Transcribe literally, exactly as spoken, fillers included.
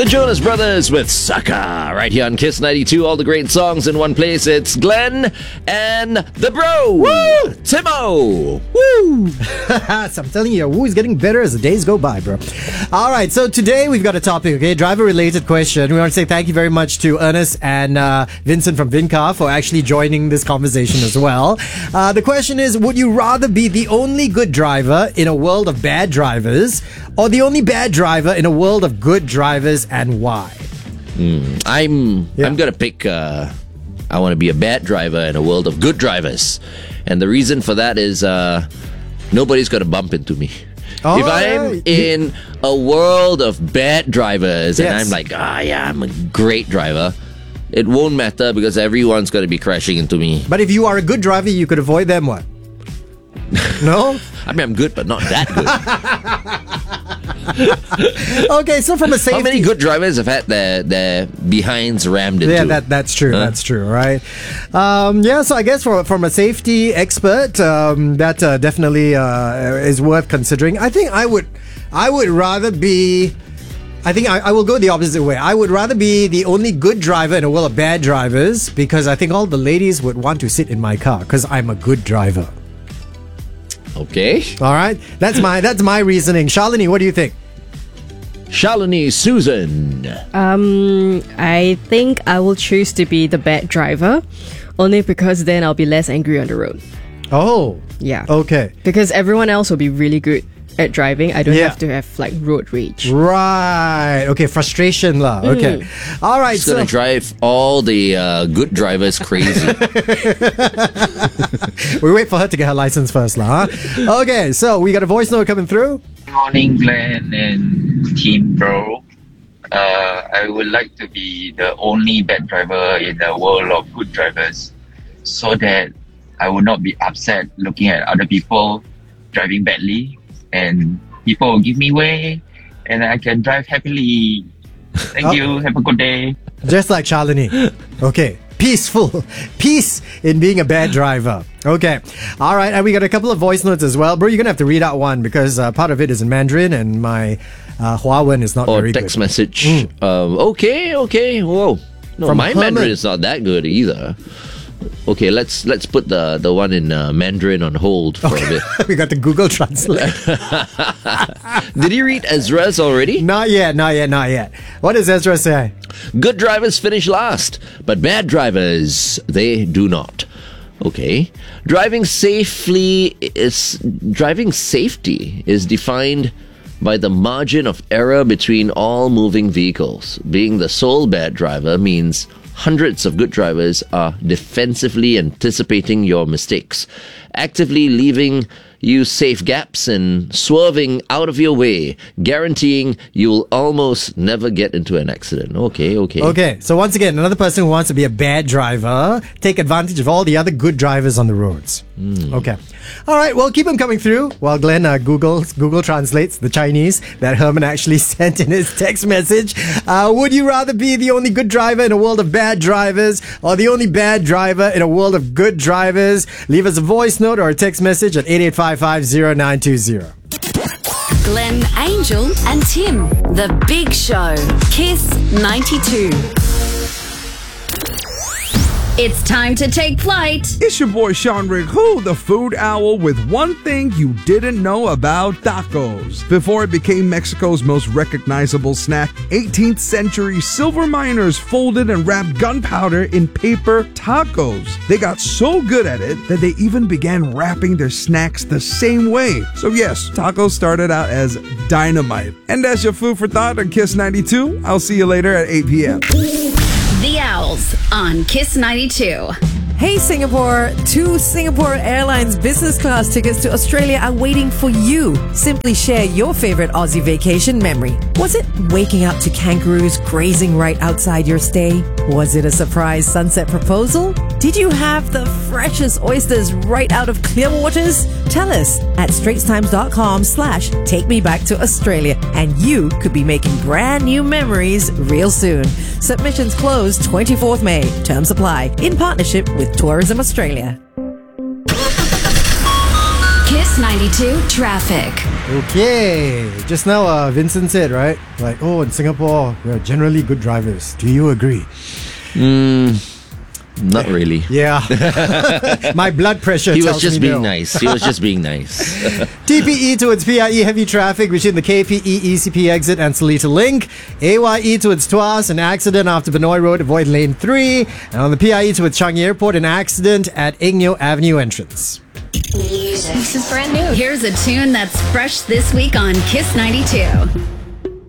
The Jonas Brothers with Sucker, right here on Kiss ninety-two. All the great songs in one place. It's Glenn and the bro, Woo! Timo. Woo! So I'm telling you, woo is getting better as the days go by, bro. All right, so today we've got a topic, okay? Driver-related question. We want to say thank you very much to Ernest and uh, Vincent from Vincar for actually joining this conversation as well. Uh, the question is, would you rather be the only good driver in a world of bad drivers or the only bad driver in a world of good drivers, and why? Mm, I'm Yeah. I'm gonna pick. Uh, I want to be a bad driver in a world of good drivers, and the reason for that is uh, nobody's gonna bump into me. Oh, if I'm yeah. in a world of bad drivers and Yes. I'm like, ah, yeah, I'm a great driver, it won't matter because everyone's gonna be crashing into me. But if you are a good driver, you could avoid them, what? No? I mean, I'm good, but not that good. Okay, so from a safety... How many good drivers have had their their behinds rammed into? Yeah, that that's true. Huh? That's true, right? Um, yeah, so I guess for, from a safety expert, um, that uh, definitely uh, is worth considering. I think I would, I would rather be. I think I, I will go the opposite way. I would rather be the only good driver in a world of bad drivers because I think all the ladies would want to sit in my car because I'm a good driver. Okay. All right, that's my that's my reasoning. Shalini, what do you think? Shalini Susan. Um, I think I will choose to be the bad driver, only because then I'll be less angry on the road. Oh, Yeah. okay. Because everyone else will be really good at driving. I don't Yeah. have to have like road rage. Right. Okay, frustration lah. Okay. All right. It's gonna So drive all the uh, good drivers crazy. we wait for her to get her license first lah. Huh? Okay. So we got a voice note coming through. Good morning, Glenn and team bro. Uh, I would like to be the only bad driver in the world of good drivers so that I will not be upset looking at other people driving badly and people will give me way and I can drive happily. Thank Oh. you. Have a good day. Just like Shalini. Okay. Peaceful. Peace in being a bad driver. Okay. All right. And we got a couple of voice notes as well. Bro, you're going to have to read out one because uh, part of it is in Mandarin and my uh, Huawen is not Or very text good. message. Um, okay, okay. Whoa. No, From my Herman. Mandarin is not that good either. Okay, let's let's put the the one in uh, Mandarin on hold for a bit. We got the Google Translate. Did you read Ezra's already? Not yet. Not yet. Not yet. What does Ezra say? Good drivers finish last, but bad drivers, they do not. Okay. Driving safely is driving safety is defined by the margin of error between all moving vehicles. Being the sole bad driver means hundreds of good drivers are defensively anticipating your mistakes, actively leaving you safe gaps and swerving out of your way, guaranteeing you'll almost never get into an accident. Okay, okay. Okay, so once again, another person who wants to be a bad driver, take advantage of all the other good drivers on the roads. Okay. All right, well, keep them coming through while Glenn uh, Google, Google translates the Chinese that Herman actually sent in his text message. Uh, would you rather be the only good driver in a world of bad drivers or the only bad driver in a world of good drivers? Leave us a voice note or a text message at eight eight five five zero nine two zero. Glenn, Angel, and Tim. The Big Show. Kiss ninety-two. It's time to take flight. It's your boy Sean Rick Who, the food owl, with one thing you didn't know about tacos. Before it became Mexico's most recognizable snack, eighteenth century silver miners folded and wrapped gunpowder in paper tacos. They got so good at it that they even began wrapping their snacks the same way. So yes, tacos started out as dynamite. And that's your food for thought on Kiss ninety-two. I'll see you later at eight p.m. The Owls on Kiss ninety-two. Hey Singapore, two Singapore Airlines business class tickets to Australia are waiting for you. Simply share your favorite Aussie vacation memory. Was it waking up to kangaroos grazing right outside your stay? Was it a surprise sunset proposal? Did you have the freshest oysters right out of Clearwaters? Tell us at straitstimes.com slash take me back to Australia and you could be making brand new memories real soon. Submissions close twenty-fourth May. Terms apply in partnership with Tourism Australia. Kiss ninety-two traffic. Okay. Just now, uh, Vincent said, right? Like, oh, in Singapore, we're generally good drivers. Do you agree? Not really. Yeah. My blood pressure He tells was just me being no. nice. He was just being nice. T P E towards P I E heavy traffic between the K P E E C P exit and Seletar Link. A Y E towards Tuas, an accident after Benoi Road, avoid lane three. And on the P I E towards Changi Airport, an accident at Ingyo Avenue entrance. This is brand new. Here's a tune that's fresh this week on Kiss ninety-two.